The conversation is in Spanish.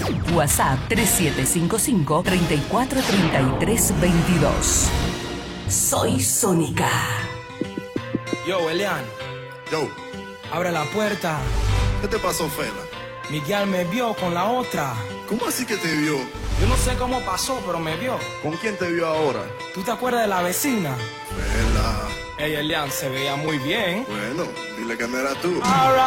WhatsApp 3755-343322. Soy Sónica. Yo, Elian. Yo. Abre la puerta. ¿Qué te pasó, Fela? Miguel me vio con la otra. ¿Cómo así que te vio? Yo no sé cómo pasó, pero me vio. ¿Con quién te vio ahora? ¿Tú te acuerdas de la vecina? Fela. Ella, Elian, se veía muy bien. Bueno, dile que no era tú. All right.